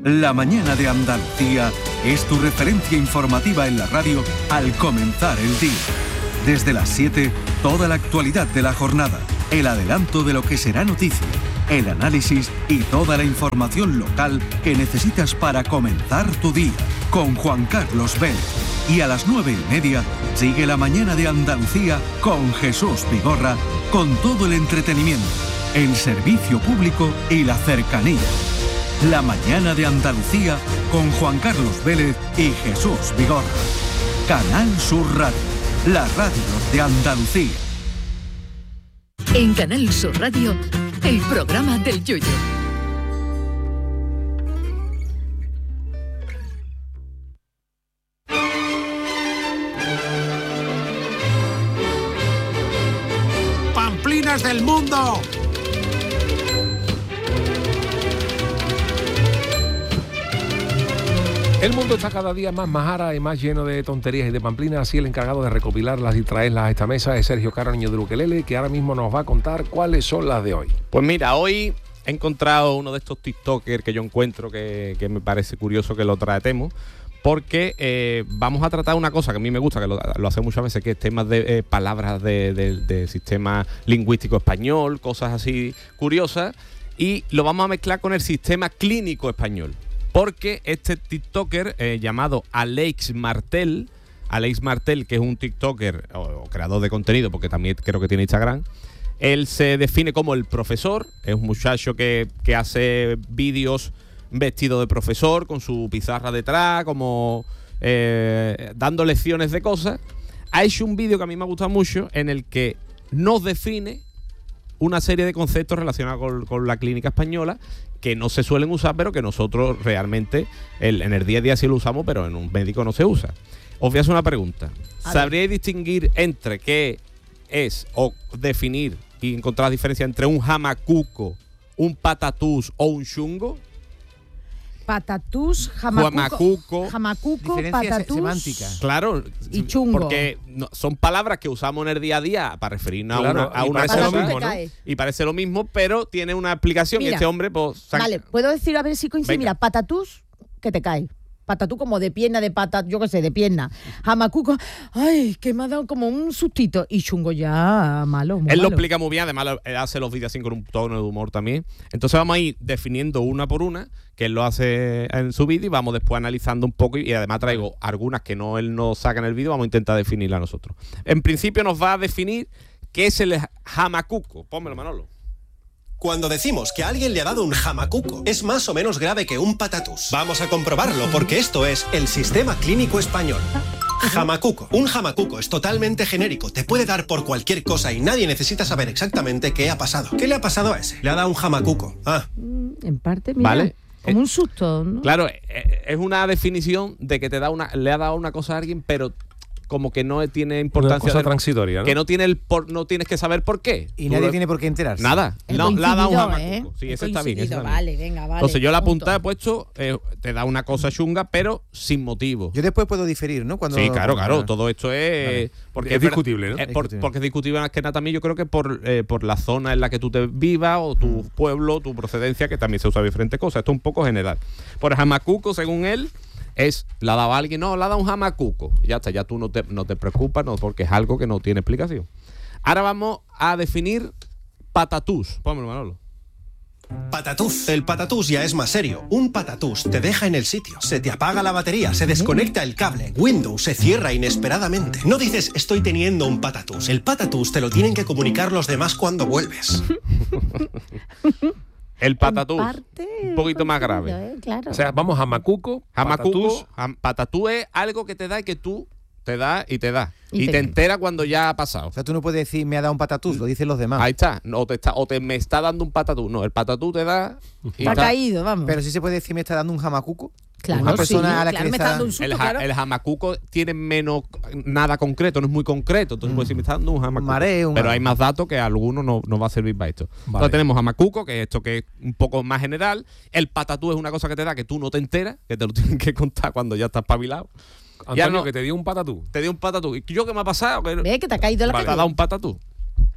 La mañana de Andalucía es tu referencia informativa en la radio al comenzar el día. Desde las 7, toda la actualidad de la jornada, el adelanto de lo que será noticia, el análisis y toda la información local que necesitas para comenzar tu día. Con Juan Carlos Vélez. Y a las 9:30 sigue la mañana de Andalucía con Jesús Vigorra, con todo el entretenimiento, el servicio público y la cercanía. La mañana de Andalucía con Juan Carlos Vélez y Jesús Vigorra. Canal Sur Radio, la radio de Andalucía. En Canal Sur Radio, el programa del Yoyo. ¡Pamplinas del mundo! El mundo está cada día más majara y más lleno de tonterías y de pamplinas, así el encargado de recopilarlas y traerlas a esta mesa es Sergio Caro, niño del ukelele, que ahora mismo nos va a contar cuáles son las de hoy. Pues mira, hoy he encontrado uno de estos TikTokers que yo encuentro que me parece curioso que lo tratemos, porque vamos a tratar una cosa que a mí me gusta, que lo hace muchas veces, que es temas de palabras de sistema lingüístico español, cosas así curiosas, y lo vamos a mezclar con el sistema clínico español. Porque este TikToker llamado Aleix Martel, que es un TikToker o creador de contenido, porque también creo que tiene Instagram, él se define como el profesor, es un muchacho que hace vídeos vestido de profesor, con su pizarra detrás, como dando lecciones de cosas. Ha hecho un vídeo que a mí me ha gustado mucho, en el que nos define una serie de conceptos relacionados con la clínica española que no se suelen usar, pero que nosotros realmente en el día a día sí lo usamos, pero en un médico no se usa. Os voy a hacer una pregunta. ¿Sabríais distinguir entre qué es, o definir y encontrar la diferencia entre un jamacuco, un patatús o un chungo? Patatús, jamacuco, patatús, semántica. Claro, y chungo. Porque son palabras que usamos en el día a día para referirnos a una cosa, cosa, lo mismo, ¿no? Y parece lo mismo, pero tiene una explicación. Mira, y este hombre, pues... Vale, puedo decir a ver si coincide. Venga. Mira, patatús, que te cae. Patatú como de pierna, de pata, yo qué sé, de pierna. Jamacuco, ay, que me ha dado como un sustito. Y chungo ya, malo, muy Él malo. lo explica muy bien, además él hace los vídeos así con un tono de humor también. Entonces vamos a ir definiendo una por una, que él lo hace en su vídeo, y vamos después analizando un poco, y además traigo algunas que él no saca en el vídeo, vamos a intentar definirla nosotros. En principio nos va a definir qué es el jamacuco. Pónmelo, Manolo. Cuando decimos que a alguien le ha dado un jamacuco, es más o menos grave que un patatús. Vamos a comprobarlo, porque esto es el sistema clínico español. Jamacuco. Un jamacuco es totalmente genérico, te puede dar por cualquier cosa y nadie necesita saber exactamente qué ha pasado. ¿Qué le ha pasado a ese? Le ha dado un jamacuco. En parte, mira, ¿vale? como un susto, ¿no? Claro, es una definición de que le ha dado una cosa a alguien, pero como que no tiene importancia. Una cosa transitoria, ¿no? Que no tienes que saber por qué. Y nadie tiene por qué enterarse. Nada. No, le ha dado un jamacuco. Sí, ese está bien. Vale, venga, vale. Entonces yo la apuntada he puesto, te da una cosa chunga, pero sin motivo. Yo después puedo diferir, ¿no? Sí, claro. Todo esto es... Porque es discutible, ¿no? Porque es discutible más que nada también, yo creo que por la zona en la que tú te vivas, o tu pueblo, tu procedencia, que también se usa diferentes cosas. Esto es un poco general. Por jamacuco, según él, la ha dado a alguien, no, la ha dado un jamacuco. Ya está, ya tú no te preocupas, no, porque es algo que no tiene explicación. Ahora vamos a definir patatús. Pónmelo, Manolo. Patatús. El patatús ya es más serio. Un patatús te deja en el sitio. Se te apaga la batería, se desconecta el cable. Windows se cierra inesperadamente. No dices, estoy teniendo un patatús. El patatús te lo tienen que comunicar los demás cuando vuelves. El patatús, un poquito más grave. Claro. O sea, vamos a jamacuco, patatús es algo que te da y que tú te da y te da. Y te entera cuando ya ha pasado. O sea, tú no puedes decir me ha dado un patatús, lo dicen los demás. Ahí está. Me está dando un patatús. No, el patatús te da y está caído, vamos. Pero sí se puede decir me está dando un jamacuco. Claro, una persona a la que me está dando un susto, el jamacuco tiene menos nada concreto, no es muy concreto. Entonces puedes decir me está dando un jamacuco. Mareo, pero hay más datos que a algunos no va a servir para esto. Vale. Entonces tenemos jamacuco, que es esto que es un poco más general. El patatús es una cosa que te da que tú no te enteras, que te lo tienen que contar cuando ya estás espabilado. Antonio, que te dio un patatús. Te dio un patatús. ¿Y yo qué me ha pasado? Ve que te ha caído la Te ha dado un patatús.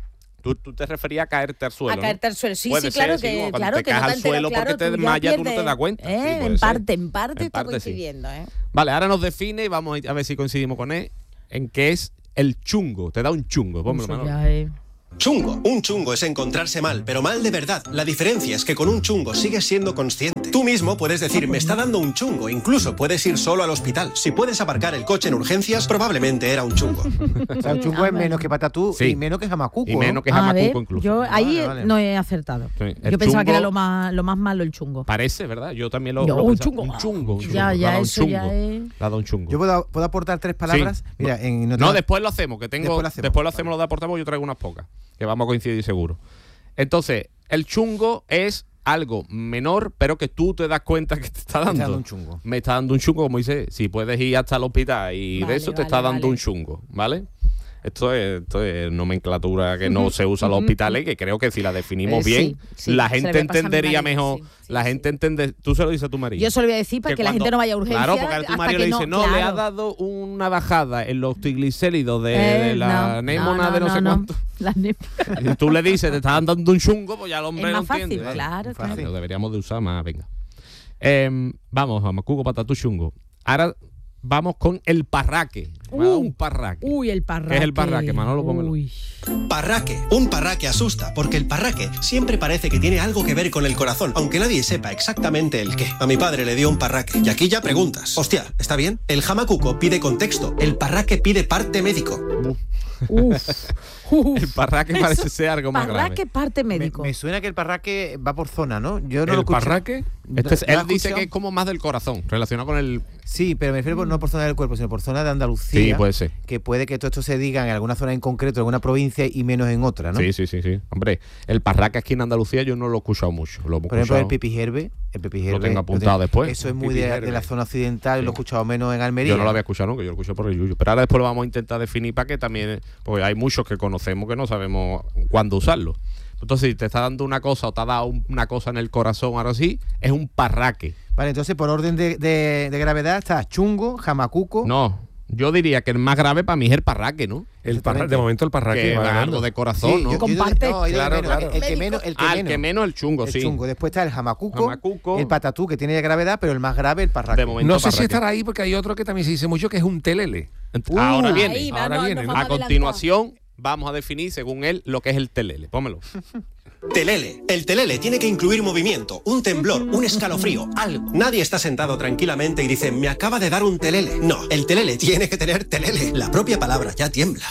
Tú te referías a caerte al suelo. A caerte al suelo. Sí, Puede sí, claro ser, que, cuando claro te que caes no te al suelo enteras, porque te tú ya desmayas, tú no te pierdes. das cuenta. Sí, puede En ser. parte está parte sí. coincidiendo. Vale, ahora nos define y vamos a ver si coincidimos con él en qué es el chungo. Te da un chungo. Pónmelo, Eso Manolo. ya es. Chungo. Un chungo es encontrarse mal, pero mal de verdad. La diferencia es que con un chungo sigues siendo consciente. Tú mismo puedes decir, me está dando un chungo. Incluso puedes ir solo al hospital. Si puedes aparcar el coche en urgencias, probablemente era un chungo. O sea, un chungo es menos que patatú Sí. y menos que jamacuco. Y menos que A ver, jamacuco incluso. yo ahí Vale. no he acertado. Sí, el Yo pensaba que era chungo- lo más malo el chungo. Parece, ¿verdad? Yo también lo Yo, lo un pensaba. chungo. Un chungo. Ya, Le ha dado un eso ya chungo. es- Le ha dado un chungo. Yo puedo aportar 3 palabras. Sí. Mira, No, después lo hacemos, que tengo. Después lo hacemos. Lo de aportar, porque yo traigo unas pocas, que vamos a coincidir seguro. Entonces, el chungo es algo menor, pero que tú te das cuenta que te está dando. dando un chungo. Me está dando un chungo, como dice, si puedes ir hasta el hospital y Vale, de eso te vale, está dando vale. un chungo, ¿vale? Esto es nomenclatura que no se usa en los hospitales, que creo que si la definimos Sí, bien, sí, la se le gente voy a pasar a mi entendería marido, mejor. sí, La sí, gente entiende. Tú se lo dices a tu marido. Yo se lo voy a decir para que la gente no vaya a urgencia. Claro, porque ahora tu hasta marido que le dice, no, le ha claro. dado una bajada en los triglicéridos de la anémona de no sé cuánto. La anémona. Y tú le dices, te están dando un chungo, pues ya el hombre Es lo más fácil, entiende. claro, Fácil. claro. Lo deberíamos de usar más, venga. Vamos, Jamacuco, patatú, chungo. Ahora vamos con el parraque. Me ha dado un parraque. Uy, el parraque. ¿Qué es el parraque, Manolo? Pónmelo. Uy. Parraque. Un parraque asusta, porque el parraque siempre parece que tiene algo que ver con el corazón, aunque nadie sepa exactamente el qué. A mi padre le dio un parraque. Y aquí ya preguntas. Hostia, ¿está bien? El jamacuco pide contexto. El parraque pide parte médico. Uf. El parraque parece ser algo más grave. Parraque parte médico. Me suena que el parraque va por zona, ¿no? Yo no lo ¿El escuché. parraque? Él ¿Lo has dice escuchado? que es como más del corazón, relacionado con el... Sí, pero me refiero no por zona del cuerpo, sino por zona de Andalucía. Sí, puede ser. Que puede que todo esto se diga en alguna zona en concreto, en alguna provincia y menos en otra, ¿no? Sí. Hombre, el parraque aquí en Andalucía yo no lo he escuchado mucho. Lo hemos Por ejemplo, escuchado. el pipijerbe. Lo tengo apuntado después. Eso es muy de la zona occidental, Sí. lo he escuchado menos en Almería. Yo no lo había escuchado nunca, yo lo escuché por el Yuyu. Pero ahora después lo vamos a intentar definir para que también... Porque hay muchos que conocemos que no sabemos cuándo usarlo. Entonces, si te está dando una cosa o te ha dado una cosa en el corazón, ahora sí, es un parraque. Vale, entonces por orden de gravedad está chungo, jamacuco. No, yo diría que el más grave para mí es el parraque, ¿no? De momento el parraque Que va va ganando. algo de corazón, Sí, ¿no? Comparte. yo digo Claro, menos, claro. El que menos. El que menos el chungo, el sí. chungo. Después está el jamacuco, Jamacuco. el patatú, que tiene gravedad, pero el más grave el parraque. De momento No sé si parraque. estará ahí porque hay otro que también se dice mucho que es un telele. Ahora Ahí, viene. va, ahora no, viene, nos ¿no? vamos A a continuación, vamos a definir, según él, lo que es el telele. Pómelo. Telele. El telele tiene que incluir movimiento, un temblor, un escalofrío, algo. Nadie está sentado tranquilamente y dice, me acaba de dar un telele. No, el telele tiene que tener telele. La propia palabra ya tiembla.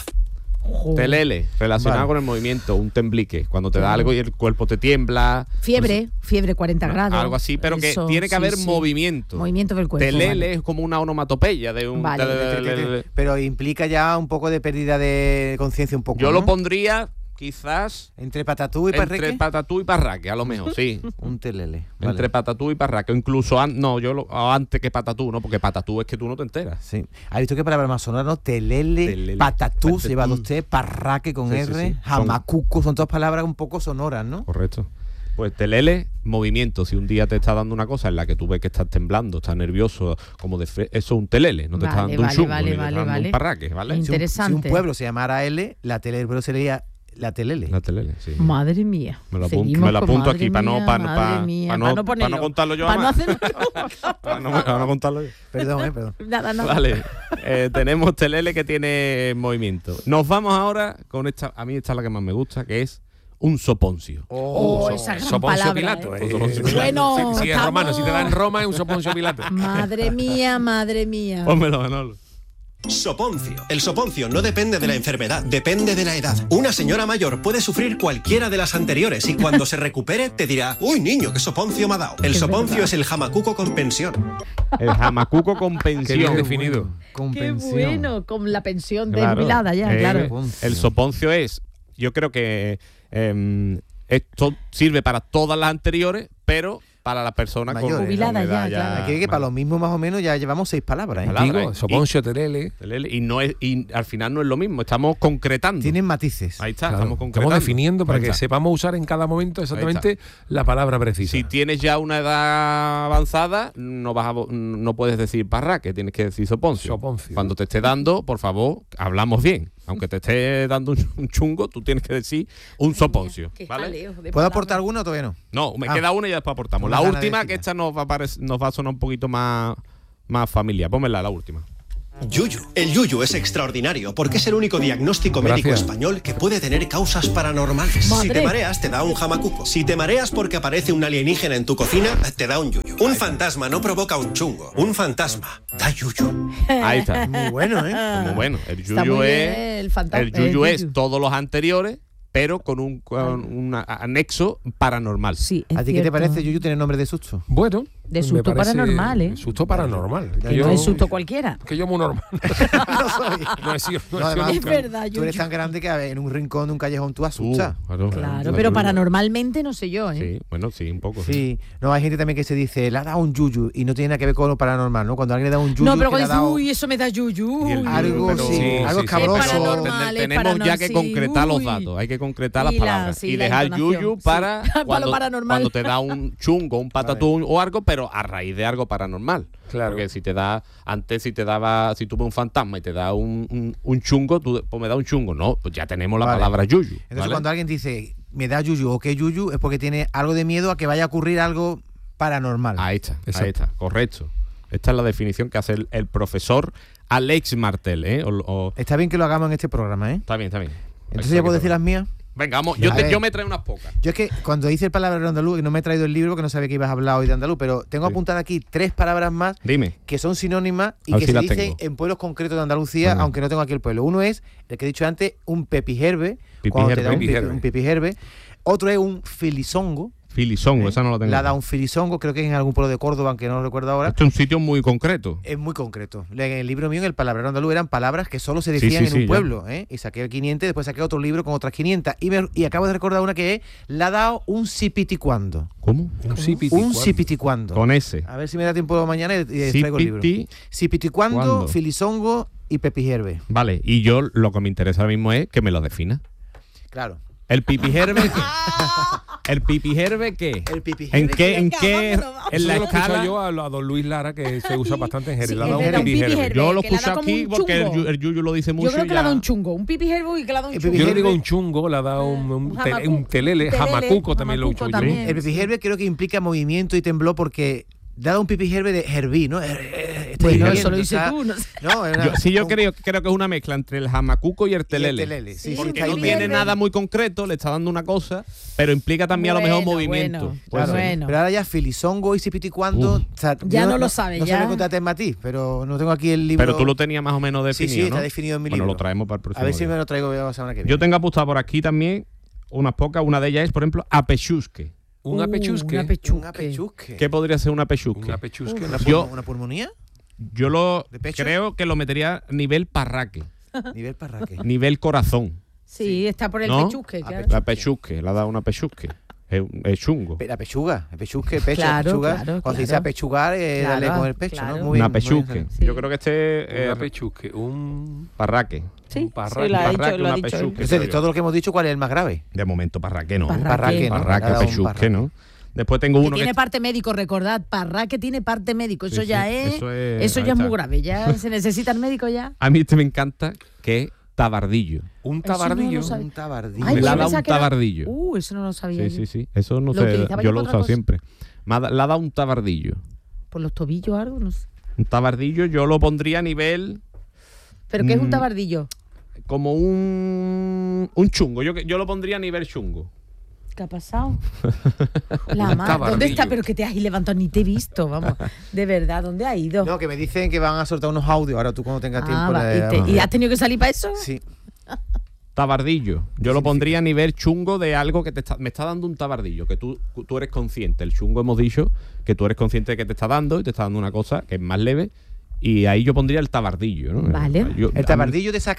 Telele, relacionado Vale. con el movimiento, un temblique. Cuando te da algo y el cuerpo te tiembla. Fiebre 40 grados. Algo así, pero que Eso, tiene que sí, haber sí. movimiento. Movimiento del cuerpo. Telele vale. es como una onomatopeya de un... Vale. Pero implica ya un poco de pérdida de conciencia, un poco. Yo ¿no? lo pondría, quizás, Entre patatú y entre parraque. patatú y parraque, a lo mejor, sí. Un telele. Vale. Entre patatú y parraque. O incluso, antes que patatú, ¿no? Porque patatú es que tú no te enteras. Sí. ¿Ha visto qué palabra más sonora, no? Telele, Telele, patatú, patatú. se lleva usted, parraque con Sí, sí, R, sí. jamacuco, son todas palabras un poco sonoras, ¿no? Correcto. Pues telele, movimiento. Si un día te está dando una cosa en la que tú ves que estás temblando, estás nervioso, como de eso es un telele, no te está Vale, dando un vale, chungo, vale, ni te está vale, dando vale. un parraque, ¿vale? Sí. Si un Interesante. pueblo se llamara L, la tele del pueblo sería la telele. La telele, sí. Madre mía. Me lo Seguimos con apunto madre aquí para no, mía, para madre mía. no ponerlo. contarlo yo. Para no además. hacer Para no contarlo yo. Perdón, perdón. nada, nada. Vale, tenemos telele que tiene movimiento. Nos vamos ahora con esta, a mí esta es la que más me gusta, que es un soponcio. Oh, esa gran Soponcio palabra. Pilato. ¿eh? Bueno, si es estamos- romano, si te da en Roma es un Soponcio Pilato. Madre mía, madre mía. Pónmelo, Manolo. Soponcio. El soponcio no depende de la enfermedad, depende de la edad. Una señora mayor puede sufrir cualquiera de las anteriores y cuando se recupere te dirá, uy niño, qué soponcio me ha dado. El Es soponcio verdad. es el jamacuco con pensión. El jamacuco con Qué bien pensión. definido. Con Qué pensión. bueno, con la pensión de Claro. jubilada ya, claro. El soponcio es, yo creo que esto sirve para todas las anteriores, pero para la persona Mayores. con Jubilada edad ya, claro. Aquí hay que para lo mismo más o menos ya llevamos 6 palabras, ¿eh? Palabra, Digo, ¿eh? Soponcio, telele. Y no es, y al final no es lo mismo, estamos concretando. Tienen matices. Ahí está, Claro, estamos concretando. estamos definiendo para Ahí que está. sepamos usar en cada momento exactamente la palabra precisa. Si tienes ya una edad avanzada, no puedes decir parraque, tienes que decir soponcio. Soponcio. Cuando te esté dando, por favor, hablamos bien. Aunque te esté dando un chungo, tú tienes que decir un soponcio, Qué ¿vale? jaleo de ¿Puedo palabras. aportar alguno o todavía no? No, me queda una y ya después aportamos. La Una gana de última, que decirla. esta nos va a sonar un poquito más familiar. Pónmela, la última. Yuyu. El yuyu es extraordinario porque es el único diagnóstico médico Gracias. español que puede tener causas paranormales. Si Madre. te mareas, te da un jamacuco. Si te mareas porque aparece un alienígena en tu cocina, te da un yuyu. Un fantasma no provoca un chungo. Un fantasma da yuyu. Ahí está. Muy bueno, ¿eh? Muy bueno. El Está yuyu muy bien, es. el fantasma- El yuyu el es yuyu. todos los anteriores, pero con un anexo paranormal. Sí, es ¿A ti qué te cierto. parece, Yuyu, tener nombre de susto? Bueno. De me susto parece- paranormal, ¿eh? Susto paranormal. Que no es susto cualquiera. Que yo muy normal. no he sido, no he No, sido además, Es nunca. verdad, Tú eres Yuyu. tan grande que en un rincón de un callejón tú asustas. Claro, pero paranormalmente no sé yo, ¿eh? Sí, bueno, sí, un poco. Sí, no, hay gente también que se dice, le ha dado un yuyu y no tiene nada que ver con lo paranormal, ¿no? Cuando alguien le da un yuyu, No, pero que le ha cuando dices, dado uy, eso me da yuyu. Y el uy. algo, pero- sí, Sí, algo sí, sí. escabroso. Es paranormal. Tenemos ya que sí, concretar los uy. datos, hay que concretar las Y la- palabras sí, y la dejar entonación, yuyu sí. para Para lo paranormal. cuando te da un chungo, un patatún o algo, pero a raíz de algo paranormal. Claro. Porque si te da, antes si tú ves un fantasma y te da un chungo, tú pues me da un chungo. No, pues ya tenemos la Vale. palabra yuyu. Entonces ¿vale? cuando alguien dice, me da yuyu o qué yuyu, es porque tiene algo de miedo a que vaya a ocurrir algo paranormal. Ahí está, Exacto. ahí está, correcto. Esta es la definición que hace el profesor Alex Martel, ¿eh? Está bien que lo hagamos en este programa, ¿eh? Está bien, está bien. Entonces ya puedo decir las mías. Venga, vamos, A ver. yo me traigo unas pocas. Yo es que cuando hice el palabra andaluz, que no me he traído el libro porque no sabía que ibas a hablar hoy de andaluz, pero tengo Sí. apuntadas aquí 3 palabras más Dime. que son sinónimas y A ver que si se las dicen tengo. en pueblos concretos de Andalucía, Venga. aunque no tengo aquí el pueblo. Uno es, el que he dicho antes, un pepijerbe, Pipijerbe. cuando te da Pipijerbe. un pipijerbe. Otro es un filizongo, Filizongo, esa no la tengo. le ha dado un filizongo, creo que es en algún pueblo de Córdoba, aunque no lo recuerdo ahora. Esto es un sitio muy concreto. Es muy concreto. En el libro mío, en el palabrero andaluz, eran palabras que solo se Sí, decían sí, en sí, un ya. pueblo. ¿eh? Y saqué 500, después saqué otro libro con otras 500. Y acabo de recordar una que es, le ha dado un sipiticuando. ¿Cómo? Un sipiti. Un sipiticuando. Con ese. A ver si me da tiempo mañana y traigo el libro. Sipiti. Sipiticuando, ¿Cuándo? filizongo y pepijerbe. Vale, y yo lo que me interesa ahora mismo es que me lo defina. Claro. ¿El pipijerbe qué? ¿El pipijerbe qué? El pipijerbe. ¿En qué? ¿En Venga, qué? vámonos, vamos. En Eso la lo he escuchado escala. yo a don Luis Lara, que se usa bastante en Jerez. Sí, Le ha es dado un verdad, un pipijerbe. pipijerbe. Yo lo que le ha escucho dado como aquí un porque chungo. el Yuyu lo dice mucho. Yo creo que le ha ya. dado un chungo, un pipijerbo y que le ha dado un El chungo. Yo le pipijerbe. digo un chungo, le ha dado un jamacuco, telele, jamacuco también lo he jamacuco dicho yo. también. El pipijerbe creo que implica movimiento y temblor porque dado un pipijerbe de herví, ¿no? Bueno, eso lo dices tú, no sé. No, es una- Yo creo que es una mezcla entre el jamacuco y el telele. telele, sí, Sí, Porque está no ahí tiene bien. nada muy concreto, le está dando una cosa, pero implica también a lo mejor Bueno, movimiento. bueno, Puede ser. bueno. Pero ahora ya filizongo y sipiticuando, Uf. o sea, Ya yo no lo sabe, no ya. sé encontrarte en matiz, pero no tengo aquí el libro. Pero tú lo tenías más o menos Sí, definido, sí, ¿no? está definido en mi Bueno, libro. lo traemos para el próximo A ver si día. me lo traigo la semana que viene. Yo tengo apuntado por aquí también unas pocas. Una de ellas es, por ejemplo, apechusque. Un apechusque. Una pechusque. Un apechusque. ¿Qué podría ser un apechusque? Un apechusque. ¿Una pulmonía? Yo lo ¿De pecho? creo que lo metería nivel parraque, Nivel parraque. nivel corazón. Sí, está por el ¿No? pechusque, claro. La pechusque, le ha dado una pechusque. Es chungo. La pechuga, el pechusque, pecho, Claro, pechuga. claro, Cuando se dice claro. apechugar, darle Claro, con el pecho, claro. ¿no? Muy Una bien, muy bien. pechusque. Sí. Yo creo que este Un es apechusque. Un parraque. Sí, parraque, sí, lo ha parraque, dicho, lo ha una dicho. pechusque. Entonces, de todo lo que hemos dicho, ¿cuál es el más grave? De momento parraque, ¿no? Parraque, ¿no? Parraque, Le ha dado un apechusque, parraque. ¿no? Después tengo Que uno tiene que... parte médico, recordad, Parraque tiene parte médico, eso Sí, ya sí, es, eso eso es- ya ahí es muy está. grave, ya se necesita el médico ya. A mí este me encanta, que es tabardillo. Un Eso no tabardillo. lo sabía. Un tabardillo. Ay, Me yo la ha dado pensaba un que era- tabardillo. Eso no lo sabía Sí, yo. sí, sí. Eso no ¿Lo sé, utilizaba yo yo lo he para usado otra cosa? siempre. Le ha dado un tabardillo. Por los tobillos o algo, no sé. Un tabardillo yo lo pondría a nivel ¿Pero qué es un Mm. tabardillo? como un chungo. Yo lo pondría a nivel chungo. ¿Qué ha pasado? La Un madre. ¿Dónde tabardillo. está? Pero que te has levantado, ni te he visto, vamos. De verdad, ¿dónde has ido? No, que me dicen que van a soltar unos audios. Ahora tú cuando tengas tiempo. Va, le- ¿y has tenido que salir para eso? Sí. Tabardillo. Yo lo pondría a nivel chungo de algo que me está dando un tabardillo, que tú eres consciente. El chungo hemos dicho que tú eres consciente de que te está dando y te está dando una cosa que es más leve. Y ahí yo pondría el tabardillo, ¿no? Vale. Yo- El tabardillo de esa